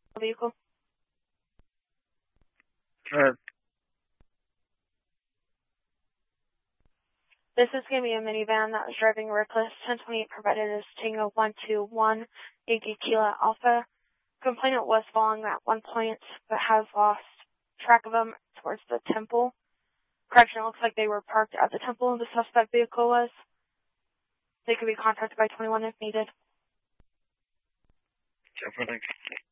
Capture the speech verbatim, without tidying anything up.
vehicle. Uh, This is going to be a minivan that was driving reckless. ten twenty-eight provided as Tango one two one, Yankee Kilo Alpha. Complainant was following at one point, but has lost track of them towards the temple. Correction, it looks like they were parked at the temple the suspect vehicle was. They could be contacted by twenty-one if needed. ten four, thanks.